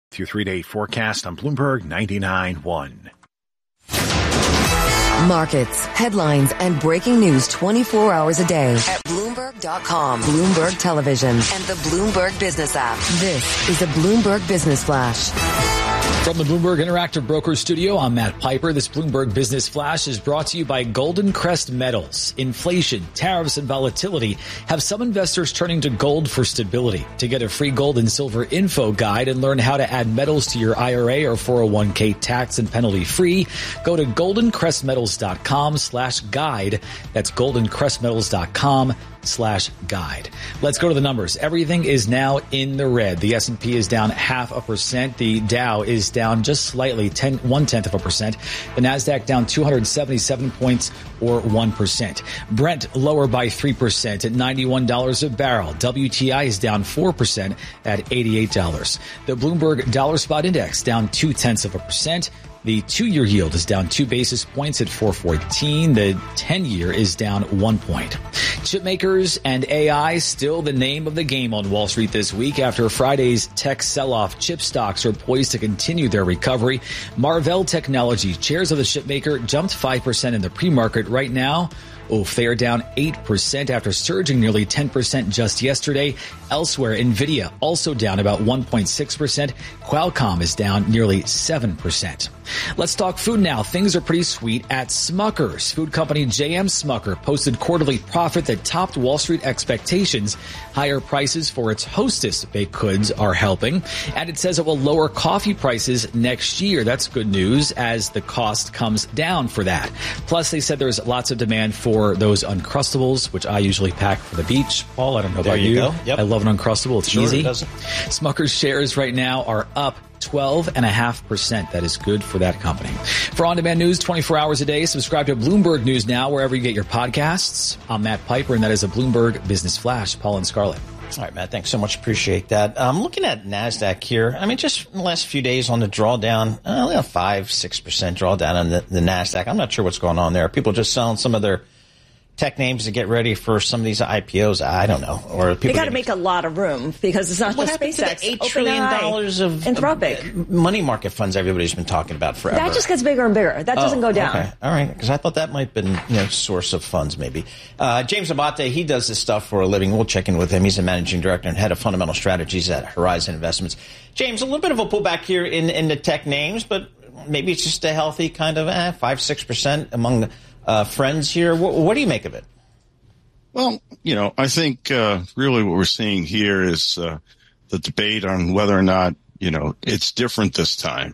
Your 3-day forecast on Bloomberg 99.1. Markets, headlines, and breaking news 24 hours a day at Bloomberg.com, Bloomberg Television, and the Bloomberg Business app. This is the Bloomberg Business Flash. From the Bloomberg Interactive Brokers Studio, I'm Matt Piper. This Bloomberg Business Flash is brought to you by Golden Crest Metals. Inflation, tariffs, and volatility have some investors turning to gold for stability. To get a free gold and silver info guide and learn how to add metals to your IRA or 401k tax and penalty free, go to goldencrestmetals.com/guide. That's goldencrestmetals.com/guide. Let's go to the numbers. Everything is now in the red. The S&P is down 0.5%. The Dow is down just slightly, 0.1%. The Nasdaq down 277 points or 1%. Brent lower by 3% at $91 a barrel. WTI is down 4% at $88. The Bloomberg Dollar Spot Index down 0.2%. The 2-year yield is down 2 basis points at 4.14. The 10-year is down 1 point. Chip makers and AI still the name of the game on Wall Street this week. After Friday's tech sell-off, chip stocks are poised to continue their recovery. Marvell Technology, shares of the chip maker, jumped 5% in the pre-market. Right now, they are down 8% after surging nearly 10% just yesterday. Elsewhere, NVIDIA also down about 1.6%. Qualcomm is down nearly 7%. Let's talk food now. Things are pretty sweet at Smucker's. Food company J.M. Smucker posted quarterly profit that topped Wall Street expectations. Higher prices for its Hostess baked goods are helping, and it says it will lower coffee prices next year. That's good news as the cost comes down for that. Plus, they said there's lots of demand for those Uncrustables, which I usually pack for the beach. Paul, I don't know about you. Yep. I love an Uncrustable. It's easy. It does. Smucker's shares right now are up 12.5%. That is good for that company. For on-demand news 24 hours a day, subscribe to Bloomberg News Now wherever you get your podcasts. I'm Matt Piper, and that is a Bloomberg Business Flash. Paul and Scarlett. All right, Matt, thanks so much. Appreciate that. I'm looking at NASDAQ here. I mean, just in the last few days on the drawdown, 5-6% drawdown on the NASDAQ. I'm not sure what's going on there. People just selling some of their tech names to get ready for some of these IPOs. I don't know. Or people they got to make a lot of room because it's not just SpaceX. $8 trillion of Anthropic money market funds everybody's been talking about forever. That just gets bigger and bigger. That doesn't go down. Okay. All right. Because I thought that might have been source of funds maybe. James Abate, he does this stuff for a living. We'll check in with him. He's a managing director and head of fundamental strategies at Horizon Investments. James, a little bit of a pullback here in the tech names, but maybe it's just a healthy kind of 5-6% among friends here. What do you make of it? Well, I think really what we're seeing here is the debate on whether or not, it's different this time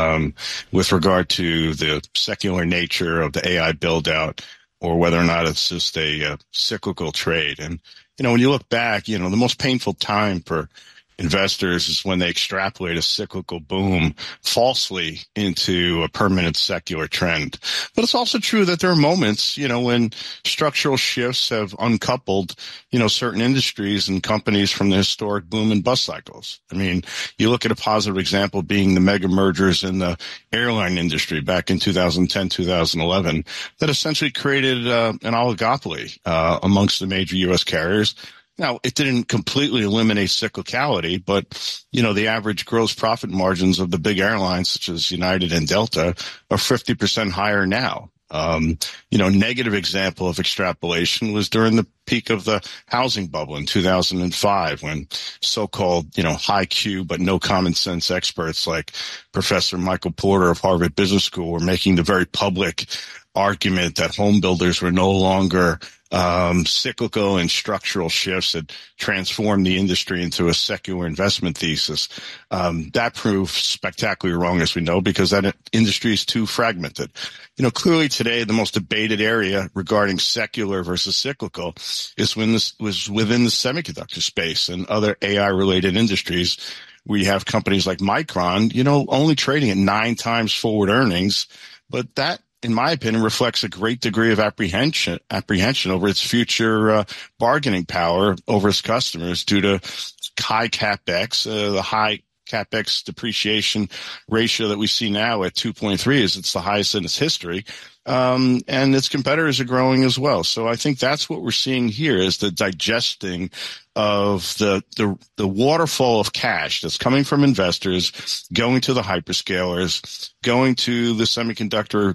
with regard to the secular nature of the AI build-out or whether or not it's just a cyclical trade. And, when you look back, the most painful time for investors is when they extrapolate a cyclical boom falsely into a permanent secular trend. But it's also true that there are moments, when structural shifts have uncoupled, certain industries and companies from the historic boom and bust cycles. I mean, you look at a positive example being the mega mergers in the airline industry back in 2010, 2011 that essentially created an oligopoly amongst the major U.S. carriers. Now, it didn't completely eliminate cyclicality, but, the average gross profit margins of the big airlines, such as United and Delta, are 50% higher now. Negative example of extrapolation was during the peak of the housing bubble in 2005 when so-called, high Q but no common sense experts like Professor Michael Porter of Harvard Business School were making the very public argument that home builders were no longer cyclical and structural shifts that transformed the industry into a secular investment thesis. That proved spectacularly wrong, as we know, because that industry is too fragmented. Clearly today, the most debated area regarding secular versus cyclical is was within the semiconductor space and other AI-related industries. We have companies like Micron, only trading at 9 times forward earnings, but that, in my opinion, reflects a great degree of apprehension over its future bargaining power over its customers due to high capex, the high capex depreciation ratio that we see now at 2.3 is it's the highest in its history. And its competitors are growing as well. So I think that's what we're seeing here is the digesting of the waterfall of cash that's coming from investors, going to the hyperscalers, going to the semiconductor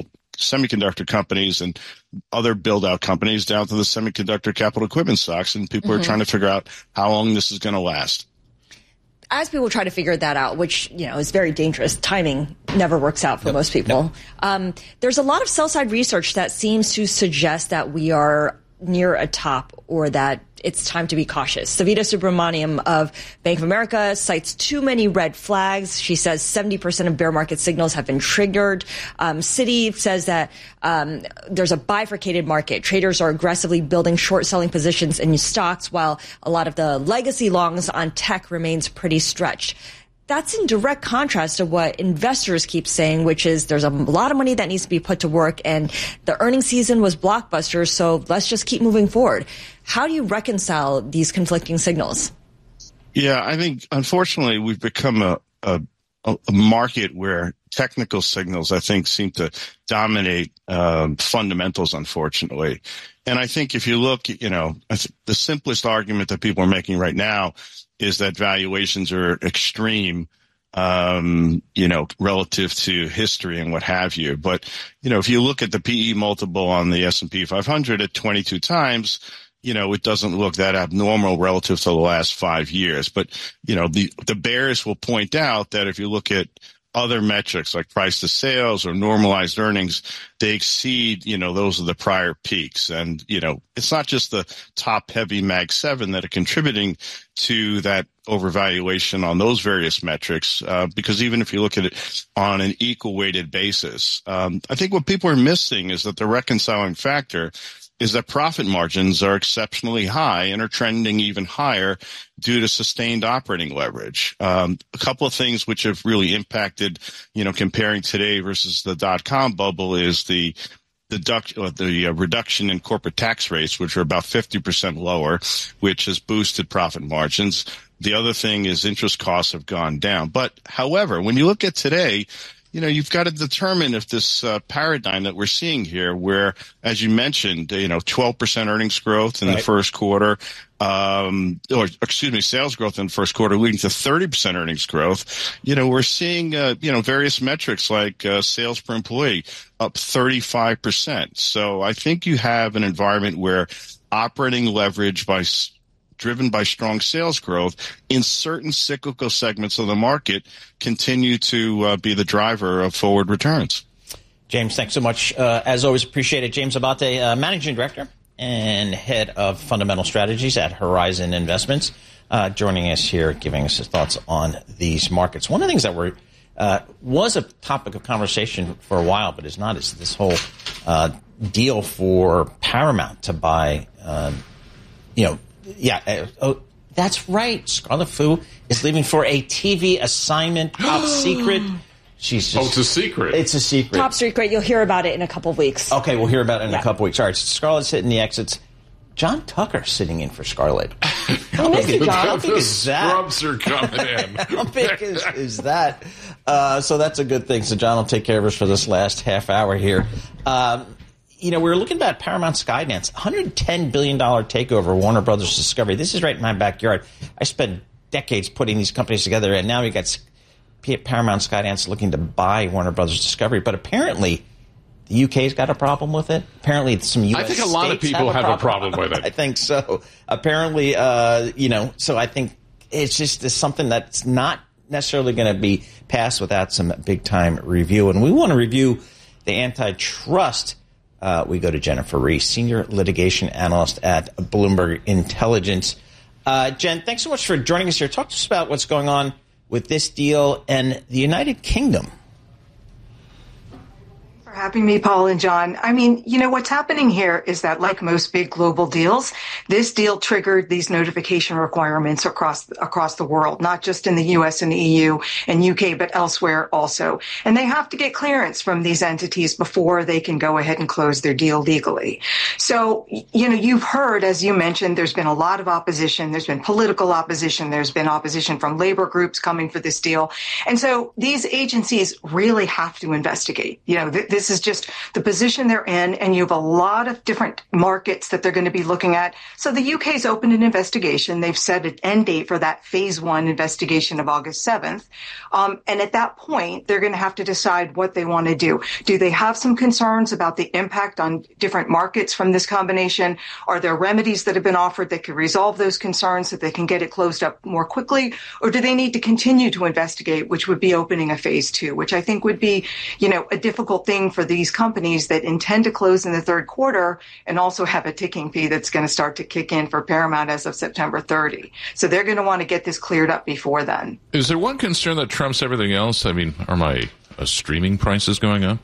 companies and other build-out companies down to the semiconductor capital equipment stocks. And people are trying to figure out how long this is going to last. As people try to figure that out, which, is very dangerous, timing never works out for most people. There's a lot of sell-side research that seems to suggest that we are near a top or that it's time to be cautious. Savita Subramaniam of Bank of America cites too many red flags. She says 70% of bear market signals have been triggered. Citi says that there's a bifurcated market. Traders are aggressively building short selling positions in stocks, while a lot of the legacy longs on tech remains pretty stretched. That's in direct contrast to what investors keep saying, which is there's a lot of money that needs to be put to work, and the earnings season was blockbuster, so let's just keep moving forward. How do you reconcile these conflicting signals? Yeah, I think, unfortunately, we've become a market where technical signals, I think, seem to dominate fundamentals, unfortunately. And I think if you look, the simplest argument that people are making right now is that valuations are extreme, relative to history and what have you. But, if you look at the PE multiple on the S&P 500 at 22 times, it doesn't look that abnormal relative to the last 5 years. But, the bears will point out that if you look at other metrics like price to sales or normalized earnings, they exceed, those of the prior peaks. And, it's not just the top heavy Mag 7 that are contributing to that overvaluation on those various metrics, because even if you look at it on an equal weighted basis, I think what people are missing is that the reconciling factor is that profit margins are exceptionally high and are trending even higher due to sustained operating leverage. A couple of things which have really impacted, comparing today versus the dot-com bubble is the reduction in corporate tax rates, which are about 50% lower, which has boosted profit margins. The other thing is interest costs have gone down. But however, when you look at today, you've got to determine if this paradigm that we're seeing here, where, as you mentioned, 12% earnings growth in the first quarter, sales growth in the first quarter leading to 30% earnings growth. We're seeing, various metrics like sales per employee up 35%. So I think you have an environment where operating leverage driven by strong sales growth in certain cyclical segments of the market continue to be the driver of forward returns. James, thanks so much. As always, appreciate it. James Abate, Managing Director and Head of Fundamental Strategies at Horizon Investments, joining us here, giving us his thoughts on these markets. One of the things that was a topic of conversation for a while, but is not, is this whole deal for Paramount to buy, that's right. Scarlet Fu is leaving for a TV assignment, top secret. It's a secret. It's a secret. Top secret. You'll hear about it in a couple of weeks. Okay, we'll hear about it in a couple of weeks. All right, Scarlett's hitting the exits. John Tucker sitting in for Scarlett. How big is that? Scrubs are coming in. How big is that? So that's a good thing. So John will take care of us for this last half hour here. We were looking at Paramount Skydance, $110 billion takeover, Warner Brothers Discovery. This is right in my backyard. I spent decades putting these companies together, and now we got Paramount Skydance looking to buy Warner Brothers Discovery. But apparently, the UK's got a problem with it. Apparently, some US I think a lot of people have a problem with it. I think so. Apparently, so I think it's just something that's not necessarily going to be passed without some big-time review. And we want to review the antitrust. We go to Jennifer Ries, Senior Litigation Analyst at Bloomberg Intelligence. Jen, thanks so much for joining us here. Talk to us about what's going on with this deal and the United Kingdom. having me, Paul and John. I mean, what's happening here is that, like most big global deals, this deal triggered these notification requirements across the world, not just in the U.S. and EU and UK, but elsewhere also. And they have to get clearance from these entities before they can go ahead and close their deal legally. So, you've heard, as you mentioned, there's been a lot of opposition. There's been political opposition. There's been opposition from labor groups coming for this deal. And so these agencies really have to investigate. This is just the position they're in, and you have a lot of different markets that they're going to be looking at. So the UK's opened an investigation. They've set an end date for that phase 1 investigation of August 7th. And at that point, they're going to have to decide what they want to do. Do they have some concerns about the impact on different markets from this combination? Are there remedies that have been offered that could resolve those concerns so that they can get it closed up more quickly? Or do they need to continue to investigate, which would be opening a phase 2, which I think would be, a difficult thing for these companies that intend to close in the third quarter and also have a ticking fee that's going to start to kick in for Paramount as of September 30. So they're going to want to get this cleared up before then. Is there one concern that trumps everything else? I mean, are my streaming prices going up?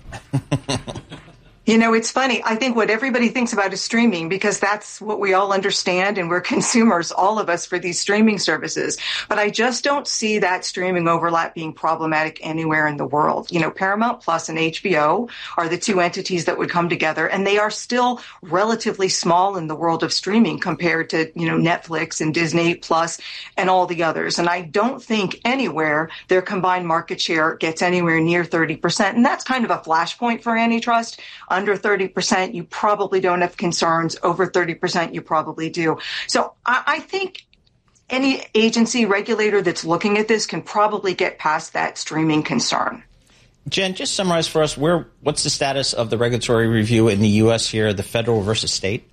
It's funny. I think what everybody thinks about is streaming because that's what we all understand, and we're consumers, all of us, for these streaming services. But I just don't see that streaming overlap being problematic anywhere in the world. Paramount Plus and HBO are the two entities that would come together, and they are still relatively small in the world of streaming compared to, Netflix and Disney Plus and all the others. And I don't think anywhere their combined market share gets anywhere near 30%. And that's kind of a flashpoint for antitrust. Under 30%, you probably don't have concerns. Over 30%, you probably do. So I think any agency regulator that's looking at this can probably get past that streaming concern. Jen, just summarize for us what's the status of the regulatory review in the U.S. here, the federal versus state?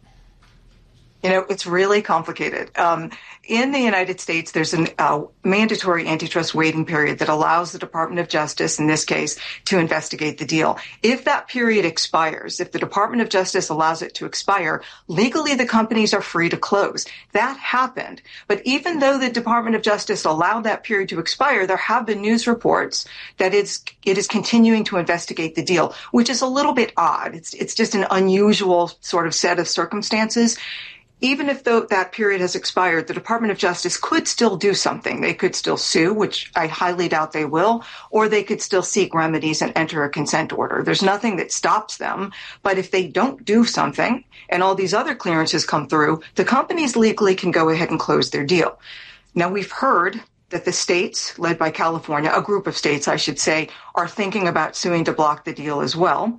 It's really complicated. In the United States, there's a mandatory antitrust waiting period that allows the Department of Justice, in this case, to investigate the deal. If that period expires, if the Department of Justice allows it to expire, legally the companies are free to close. That happened. But even though the Department of Justice allowed that period to expire, there have been news reports that it is continuing to investigate the deal, which is a little bit odd. It's just an unusual sort of set of circumstances. Even if that period has expired, the Department of Justice could still do something. They could still sue, which I highly doubt they will, or they could still seek remedies and enter a consent order. There's nothing that stops them. But if they don't do something and all these other clearances come through, the companies legally can go ahead and close their deal. Now, we've heard that the states, led by California, a group of states, I should say, are thinking about suing to block the deal as well.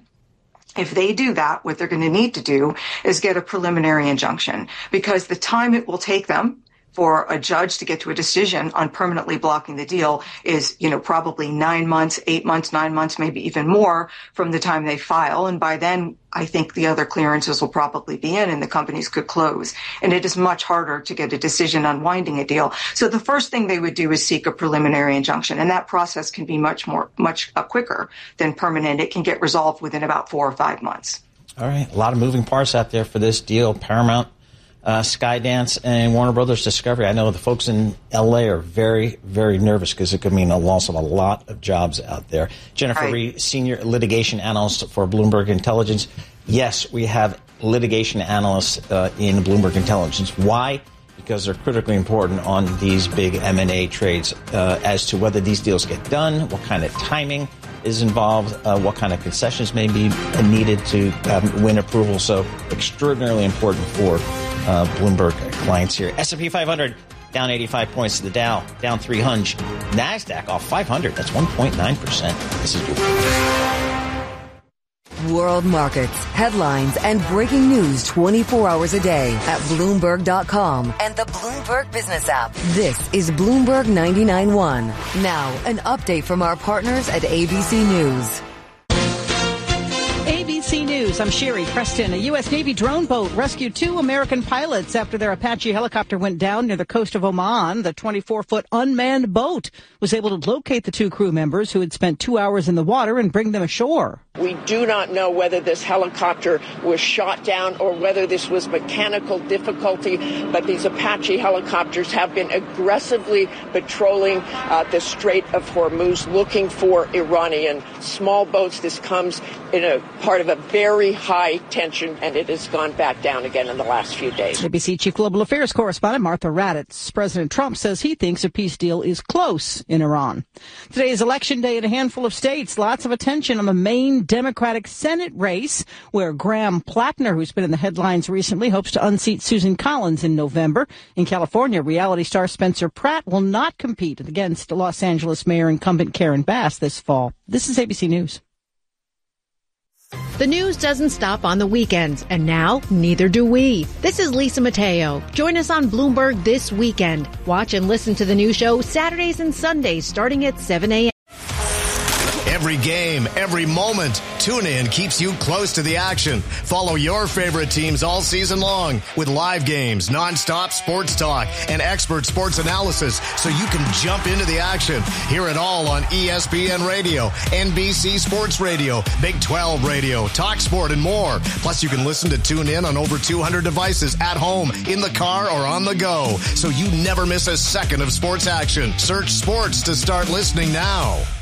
If they do that, what they're going to need to do is get a preliminary injunction, because the time it will take them for a judge to get to a decision on permanently blocking the deal is, probably 9 months, 8 months, 9 months, maybe even more from the time they file. And by then, I think the other clearances will probably be in and the companies could close. And it is much harder to get a decision on winding a deal. So the first thing they would do is seek a preliminary injunction. And that process can be much quicker than permanent. It can get resolved within about 4 or 5 months. All right. A lot of moving parts out there for this deal. Paramount, Skydance, and Warner Brothers Discovery. I know the folks in L.A. are very, very nervous because it could mean a loss of a lot of jobs out there. Jennifer Reed, Senior Litigation Analyst for Bloomberg Intelligence. Yes, we have litigation analysts in Bloomberg Intelligence. Why? Because they're critically important on these big M&A trades as to whether these deals get done, what kind of timing is involved, what kind of concessions may be needed to win approval. So extraordinarily important for Bloomberg clients here. S&P 500 down 85 points. The Dow down 300. NASDAQ off 500. That's 1.9%. This is World markets, headlines, and breaking news 24 hours a day at Bloomberg.com and the Bloomberg Business app. This is Bloomberg 99.1. Now, an update from our partners at ABC News. ABC News News. I'm Sherry Preston. A U.S. Navy drone boat rescued 2 American pilots after their Apache helicopter went down near the coast of Oman. The 24-foot unmanned boat was able to locate the 2 crew members who had spent 2 hours in the water and bring them ashore. We do not know whether this helicopter was shot down or whether this was mechanical difficulty, but these Apache helicopters have been aggressively patrolling the Strait of Hormuz looking for Iranian small boats. This comes in a part of a very high tension, and it has gone back down again in the last few days. ABC Chief Global Affairs Correspondent Martha Raddatz. President Trump says he thinks a peace deal is close in Iran. Today is Election Day in a handful of states. Lots of attention on the Maine Democratic Senate race, where Graham Plattner, who's been in the headlines recently, hopes to unseat Susan Collins in November. In California, reality star Spencer Pratt will not compete against Los Angeles Mayor incumbent Karen Bass this fall. This is ABC News. The news doesn't stop on the weekends, and now neither do we. This is Lisa Mateo. Join us on Bloomberg this weekend. Watch and listen to the new show Saturdays and Sundays starting at 7 a.m. Every game, every moment, TuneIn keeps you close to the action. Follow your favorite teams all season long with live games, nonstop sports talk, and expert sports analysis so you can jump into the action. Hear it all on ESPN Radio, NBC Sports Radio, Big 12 Radio, Talk Sport, and more. Plus, you can listen to TuneIn on over 200 devices at home, in the car, or on the go, so you never miss a second of sports action. Search sports to start listening now.